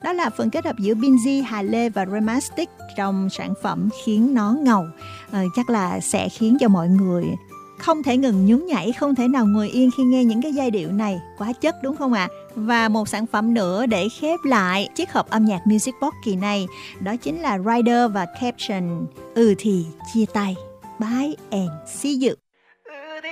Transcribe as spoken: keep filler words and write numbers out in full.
Đó là phần kết hợp giữa Binz, Hà Lê và Remastered trong sản phẩm Khiến Nó Ngầu. à, Chắc là sẽ khiến cho mọi người không thể ngừng nhún nhảy, không thể nào ngồi yên khi nghe những cái giai điệu này. Quá chất đúng không ạ? À? Và một sản phẩm nữa để khép lại chiếc hộp âm nhạc Music Box kỳ này, đó chính là Rider và Caption. Ừ thì chia tay. Bye and see you.